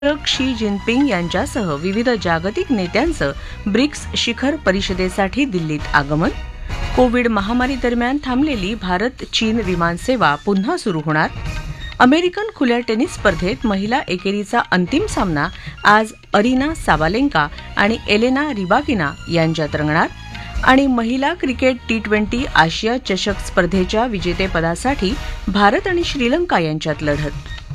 Xi Jinping यांच्यासह विविध जागतिक नेत्यांचं ब्रिक्स शिखर परिषदेसाठी दिल्लीत आगमन. कोविड महामारी दरम्यान थांबलेली भारत चीन विमानसेवा पुन्हा सुरू होणार. अमेरिकन खुल्या टेनिस स्पर्धेत महिला एकेरीचा अंतिम सामना आज अरिना साबालेंका आणि एलेना रिबाकिना यांच्यात रंगणार. आणि महिला क्रिकेट T20 आशिया चषक स्पर्धेच्या विजेतेपदासाठी भारत आणि श्रीलंका यांच्यात लढत.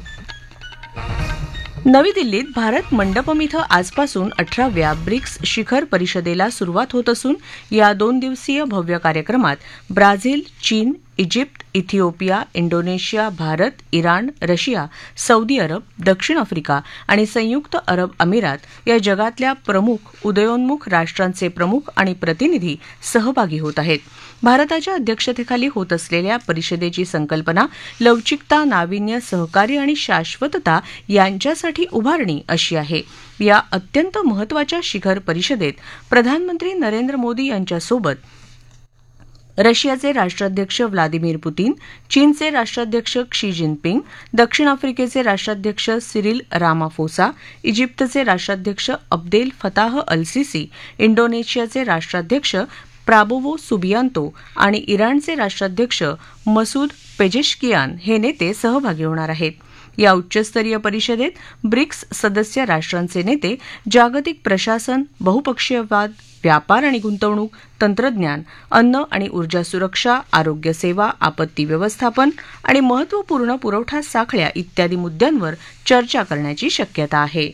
नवी दिल्लीत भारत मंडपम इथं आजपासून 18व्या ब्रिक्स शिखर परिषदेला सुरुवात होत असून या 2 दिवसीय भव्य कार्यक्रमात ब्राझील, चीन, Egypt, Ethiopia, Indonesia, Bharat, Iran, Russia, Saudi अरब, दक्षिण आफ्रिका आणि संयुक्त अरब अमिरात या जगातल्या प्रमुख उदयोन्मुख राष्ट्रांचे प्रमुख आणि प्रतिनिधी सहभागी होत आहेत. भारताच्या अध्यक्षतेखाली होत असलेल्या परिषदेची संकल्पना लवचिकता, नाविन्य, सहकार्य आणि शाश्वतता यांच्यासाठी उभारणी अशी आहे. या अत्यंत महत्त्वाच्या शिखर परिषदेत प्रधानमंत्री नरेंद्र मोदी यांच्यासोबत रशियाचे राष्ट्राध्यक्ष व्लादिमीर पुतीन, चीनचे राष्ट्राध्यक्ष क्षी जिनपिंग, दक्षिण आफ्रिकेचे राष्ट्राध्यक्ष सिरिल रामाफोसा, इजिप्तचे राष्ट्राध्यक्ष अब्देल फताह अल सिसी, इंडोनेशियाचे राष्ट्राध्यक्ष प्राबोवो सुबियांतो आणि इराणचे राष्ट्राध्यक्ष मसूद पेजेशकियान हे नेते सहभागी होणार आहेत. या उच्चस्तरीय परिषदेत ब्रिक्स सदस्य राष्ट्रांचे नेते जागतिक प्रशासन, बहुपक्षीयवाद, व्यापार आणि गुंतवणूक, तंत्रज्ञान, अन्न आणि ऊर्जा सुरक्षा, आरोग्य सेवा, आपत्ती व्यवस्थापन आणि महत्त्वपूर्ण पुरवठा साखळ्या इत्यादी मुद्द्यांवर चर्चा करण्याची शक्यता आहे.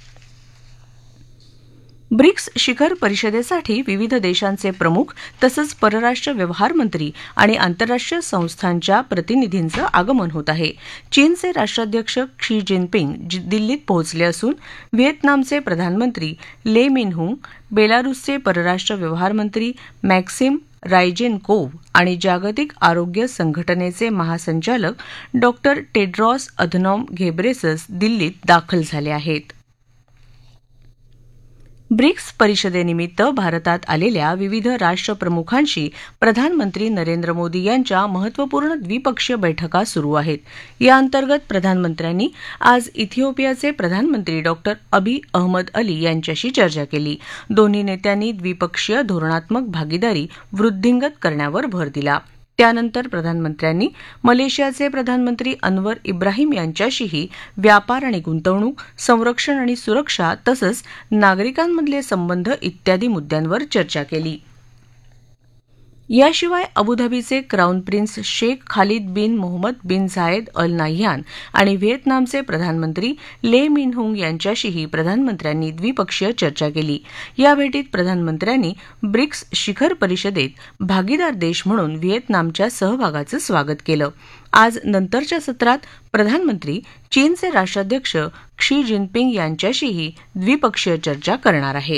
ब्रिक्स शिखर परिषदेसाठी विविध देशांचे प्रमुख तसंच परराष्ट्र व्यवहार मंत्री आणि आंतरराष्ट्रीय संस्थांच्या प्रतिनिधींचं आगमन होत आहे. चीनचे राष्ट्राध्यक्ष क्षी जिनपिंग दिल्लीत पोहोचले असून व्हिएतनामचे प्रधानमंत्री ले मिनहुंग, बेलारूसचे परराष्ट्र व्यवहार मंत्री मॅक्सिम रायजेनकोव्ह आणि जागतिक आरोग्य संघटनेचे महासंचालक डॉ. टेड्रॉस अधनॉम घेब्रेसस दिल्लीत दाखल झाले आहेत. ब्रिक्स परिषदेनिमित्त भारतात आलेल्या विविध राष्ट्रप्रमुखांशी प्रधानमंत्री नरेंद्र मोदी यांच्या महत्त्वपूर्ण द्विपक्षीय बैठका सुरू आहेत. या अंतर्गत प्रधानमंत्र्यांनी आज इथिओपियाचे प्रधानमंत्री डॉ. अबी अहमद अली यांच्याशी चर्चा केली. दोन्ही नेत्यांनी द्विपक्षीय धोरणात्मक भागीदारी वृद्धिंगत करण्यावर भर दिला. त्यानंतर प्रधानमंत्र्यांनी मलेशियाचे प्रधानमंत्री अनवर इब्राहिम यांच्याशीही व्यापार आणि गुंतवणूक, संरक्षण आणि सुरक्षा तसंच नागरिकांमधले संबंध इत्यादी मुद्द्यांवर चर्चा केली. याशिवाय अबुधाबीचे क्राऊन प्रिन्स शेख खालिद बिन मोहम्मद बिन झायेद अल नाह्यान आणि व्हिएतनामचे प्रधानमंत्री ले मिनहुंग यांच्याशीही प्रधानमंत्र्यांनी द्विपक्षीय चर्चा केली. या भेटीत प्रधानमंत्र्यांनी ब्रिक्स शिखर परिषदेत भागीदार देश म्हणून व्हिएतनामच्या सहभागाचं स्वागत केलं. आज नंतरच्या सत्रात प्रधानमंत्री चीनचे राष्ट्राध्यक्ष क्षी जिनपिंग यांच्याशीही द्विपक्षीय चर्चा करणार आहेत.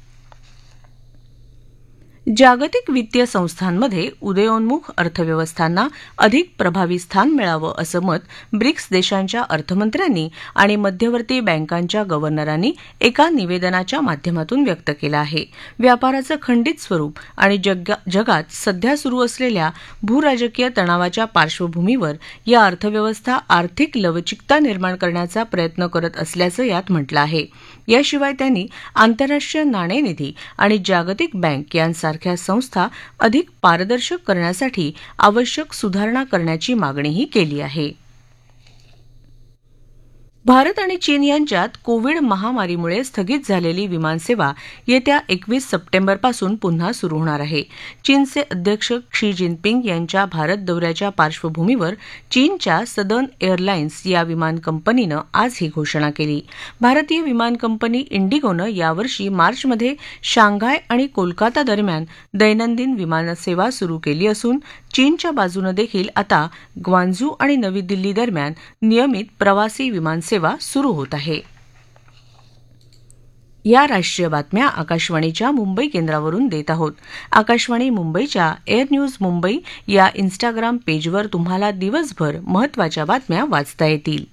जागतिक वित्तीय संस्थांमध्ये उदयोन्मुख अर्थव्यवस्थांना अधिक प्रभावी स्थान मिळावं असं मत ब्रिक्स देशांच्या अर्थमंत्र्यांनी आणि मध्यवर्ती बँकांच्या गव्हर्नरांनी एका निवेदनाच्या माध्यमातून व्यक्त केलं आहे. व्यापाराचं खंडित स्वरूप आणि जगात सध्या सुरू असलेल्या भूराजकीय तणावाच्या पार्श्वभूमीवर या अर्थव्यवस्था आर्थिक लवचिकता निर्माण करण्याचा प्रयत्न करत असल्याचं यात म्हटलं आहे. याशिवाय त्यांनी आंतरराष्ट्रीय नाणेनिधी आणि जागतिक बँक यांसारख्या संस्था अधिक पारदर्शक करण्यासाठी आवश्यक सुधारणा करण्याची मागणीही केली आहे. भारत आणि चीन यांच्यात कोविड महामारीमुळे स्थगित झालेली विमानसेवा येत्या 21 सप्टेंबरपासून पुन्हा सुरू होणार आहे. चीनचे अध्यक्ष क्षी जिनपिंग यांच्या भारत दौऱ्याच्या पार्श्वभूमीवर चीनच्या सदर्न एअरलाइन्स या विमान कंपनीनं आज ही घोषणा केली. भारतीय विमान कंपनी इंडिगोनं यावर्षी मार्चमध्ये शांघाय आणि कोलकाता दरम्यान दैनंदिन विमानसेवा सुरू केली असून चीनच्या बाजूनं देखील आता ग्वांझू आणि नवी दिल्ली दरम्यान नियमित प्रवासी विमानसेवा सुरू होत आहे. या राष्ट्रीय बातम्या आकाशवाणीच्या मुंबई केंद्रावरून देत आहोत. आकाशवाणी मुंबईच्या एअर न्यूज मुंबई या इन्स्टाग्राम पेजवर तुम्हाला दिवसभर महत्त्वाच्या बातम्या वाचता येतील.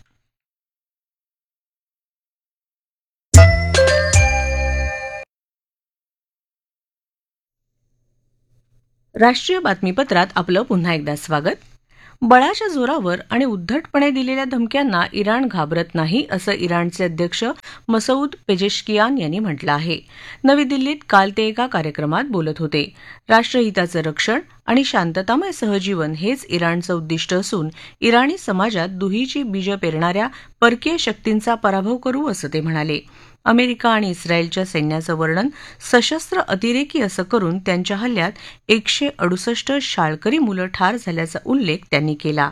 राष्ट्रीय बातमीपत्रात आपलं पुन्हा एकदा स्वागत. बळाच्या जोरावर आणि उद्धटपणे दिलेल्या धमक्यांना इराण घाबरत नाही असं इराणचे अध्यक्ष मसऊद पेजेशकियान यांनी म्हटलं आहे. नवी दिल्लीत काल ते एका कार्यक्रमात बोलत होते. राष्ट्रहिताचं रक्षण आणि शांततामय सहजीवन हेच इराणचं उद्दिष्ट असून इराणी समाजात दुहीची बीजं पेरणाऱ्या परकीय शक्तींचा पराभव करू असं ते म्हणाले. अमेरिका आणि इस्रायलच्या सैन्याचं वर्णन सशस्त्र अतिरेकी असं करून त्यांच्या हल्ल्यात 168 शाळकरी मुलं ठार झाल्याचा उल्लेख त्यांनी केला.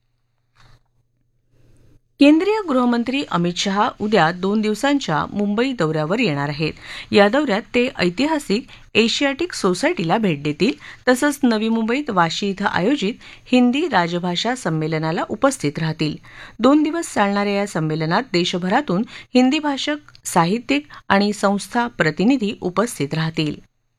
केंद्रीय गृहमंत्री अमित शहा उद्या 2 दिवसांच्या मुंबई दौऱ्यावर येणार आहेत. या दौऱ्यात ते ऐतिहासिक एशियाटिक सोसायटीला भेट देतील. तसंच नवी मुंबईत वाशी इथं आयोजित हिंदी राजभाषा संमेलनाला उपस्थित राहतील. 2 दिवस चालणाऱ्या या संमेलनात देशभरातून हिंदी भाषक, साहित्यिक आणि संस्था प्रतिनिधी उपस्थित राहतील.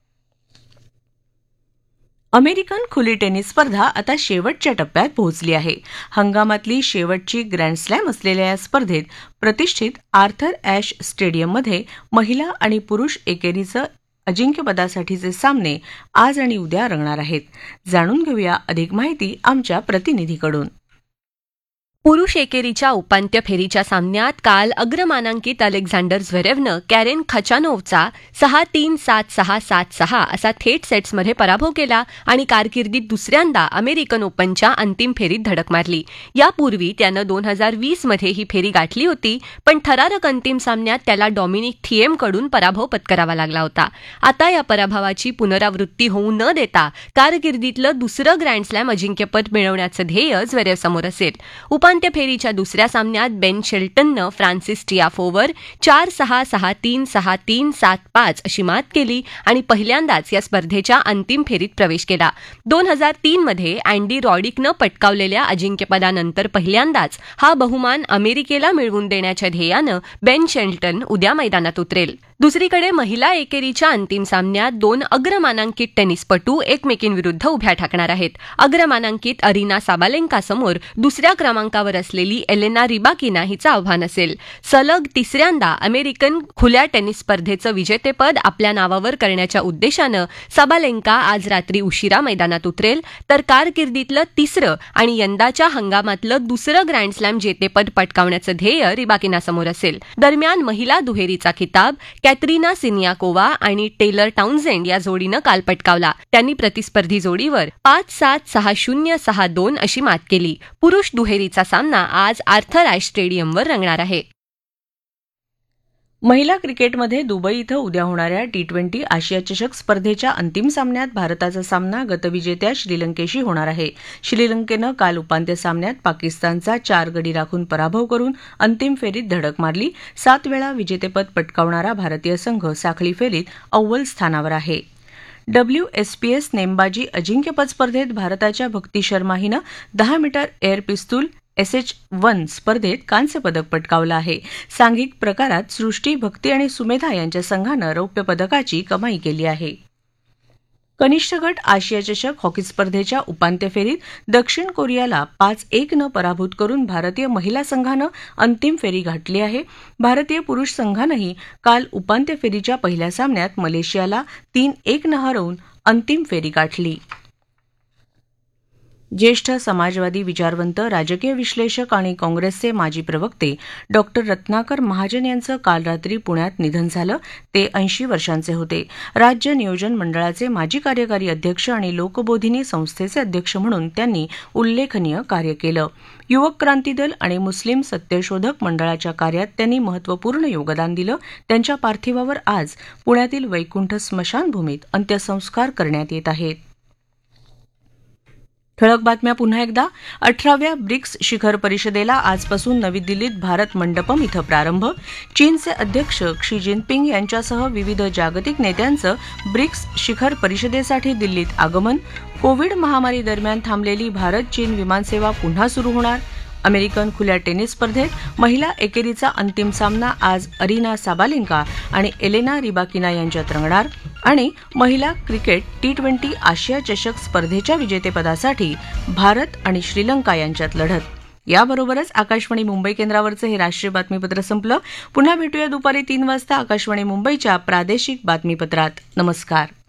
अमेरिकन खुली टेनिस स्पर्धा आता शेवटच्या टप्प्यात पोहोचली आहे. हंगामातली शेवटची ग्रँडस्लॅम असलेल्या या स्पर्धेत प्रतिष्ठित आर्थर ॲश स्टेडियममध्ये महिला आणि पुरुष एकेरीचं अजिंक्यपदासाठीचे सामने आज आणि उद्या रंगणार आहेत. जाणून घेऊया अधिक माहिती आमच्या प्रतिनिधीकडून. पुरुष एकेरीच्या उपांत्य फेरीच्या सामन्यात काल अग्रमानांकित अलेक्झांडर झ्वेरेवनं कॅरेन खचानोव्हचा 6-3, 7-6, 7-6 असा थेट सेट्समध्ये पराभव केला आणि कारकिर्दीत दुसऱ्यांदा अमेरिकन ओपनच्या अंतिम फेरीत धडक मारली. यापूर्वी त्यानं 2020 मध्ये ही फेरी गाठली होती, पण थरारक अंतिम सामन्यात त्याला डॉमिनिक थिएमकडून पराभव पत्करावा लागला होता. आता या पराभवाची पुनरावृत्ती होऊ न देता कारकिर्दीतलं दुसरं ग्रँडस्लॅम अजिंक्यपद मिळवण्याचं ध्येय झ्वेरेवसमोर असेल. उपांत्य फेरीच्या दुसऱ्या सामन्यात बेन शेल्टननं फ्रान्सिस टियाफोवर 4-6, 6-3, 6-3, 7-5 अशी मात केली आणि पहिल्यांदाच या स्पर्धेच्या अंतिम फेरीत प्रवेश केला. 2003 मध्ये अँडी रॉडिकनं पटकावलेल्या अजिंक्यपदानंतर पहिल्यांदाच हा बहुमान अमेरिकेला मिळवून देण्याच्या ध्येयानं बेन शेल्टन उद्या मैदानात उतरेल. दुसरीकडे महिला एकेरीच्या अंतिम सामन्यात 2 अग्रमानांकित टेनिसपटू एकमेकींविरुद्ध उभ्या ठाकणार आहेत. अग्रमानांकित अरिना साबालेंकासमोर दुसऱ्या क्रमांकावर असलेली एलेना रिबाकिना हिचं आव्हान असेल. सलग तिसऱ्यांदा अमेरिकन खुल्या टेनिस स्पर्धेचं विजेतेपद आपल्या नावावर करण्याच्या उद्देशानं साबालेंका आज रात्री उशिरा मैदानात उतरेल, तर कारकिर्दीतलं तिसरं आणि यंदाच्या हंगामातलं दुसरं ग्रँडस्लॅम जेतेपद पटकावण्याचं ध्येय रिबाकिनासमोर असेल. दरम्यान महिला दुहेरीचा किताब कॅटरीना सिनियाकोवा आणि टेलर टाउनझेंड या जोडीनं काल पटकावला. त्यांनी प्रतिस्पर्धी जोडीवर 5-7, 6-0, 6-2 अशी मात केली. पुरुष दुहेरीचा सामना आज आर्थर ॲश स्टेडियमवर रंगणार आहे. महिला क्रिकेटमध्ये दुबई इथं उद्या होणाऱ्या T20 आशिया चषक स्पर्धेच्या अंतिम सामन्यात भारताचा सामना गतविजेत्या श्रीलंकेशी होणार आहे. श्रीलंकेनं काल उपांत्य सामन्यात पाकिस्तानचा 4 गडी राखून पराभव करून अंतिम फेरीत धडक मारली. 7 वेळा विजेतेपद पटकावणारा भारतीय संघ साखळी फेरीत अव्वल स्थानावर आहे. WSPS नेमबाजी अजिंक्यपद स्पर्धेत भारताच्या भक्ती शर्मा हिनं 10 मीटर एअर पिस्तूल SH1 स्पर्धेत कांस्य पदक पटकावलं आहे. सांघिक प्रकारात सृष्टी, भक्ती आणि सुमेधा यांच्या संघानं रौप्य पदकाची कमाई केली आहे. कनिष्ठ गट आशिया चषक हॉकी स्पर्धेच्या उपांत्य फेरीत दक्षिण कोरियाला 5-1 नं पराभूत करून भारतीय महिला संघानं अंतिम फेरी गाठली आहे. भारतीय पुरुष संघानंही काल उपांत्य फेरीच्या पहिल्या सामन्यात मलेशियाला 3-1 नं हरवून अंतिम फेरी गाठली. ज्येष्ठ समाजवादी विचारवंत, राजकीय विश्लेषक आणि काँग्रेसचे माजी प्रवक्ते डॉ. रत्नाकर महाजन यांचं काल रात्री पुण्यात निधन झालं. ते 80 वर्षांचे होते. राज्य नियोजन मंडळाचे माजी कार्यकारी अध्यक्ष आणि लोकबोधिनी संस्थेचे अध्यक्ष म्हणून त्यांनी उल्लेखनीय कार्य केलं. युवक क्रांती दल आणि मुस्लिम सत्यशोधक मंडळाच्या कार्यात त्यांनी महत्त्वपूर्ण योगदान दिलं. त्यांच्या पार्थिवावर आज पुण्यातील वैकुंठ स्मशानभूमीत अंत्यसंस्कार करण्यात येत आहेत. ठळक बातम्या पुन्हा एकदा. 18व्या ब्रिक्स शिखर परिषदेला आजपासून नवी दिल्लीत भारत मंडपम इथं प्रारंभ. चीनचे अध्यक्ष क्षी जिनपिंग यांच्यासह विविध जागतिक नेत्यांचं ब्रिक्स शिखर परिषदेसाठी दिल्लीत आगमन. कोविड महामारी दरम्यान थांबलेली भारत चीन विमानसेवा पुन्हा सुरू होणार. अमेरिकन खुल्या टेनिस स्पर्धेत महिला एकेरीचा अंतिम सामना आज अरिना साबालेंका आणि एलेना रिबाकिना यांच्यात रंगणार. आणि महिला क्रिकेट T20 आशिया चषक स्पर्धेच्या विजेतेपदासाठी भारत आणि श्रीलंका यांच्यात लढत. याबरोबरच आकाशवाणी मुंबई केंद्रावरचं हे राष्ट्रीय बातमीपत्र संपलं. पुन्हा भेटूया दुपारी 3 वाजता आकाशवाणी मुंबईच्या प्रादेशिक बातमीपत्रात. नमस्कार.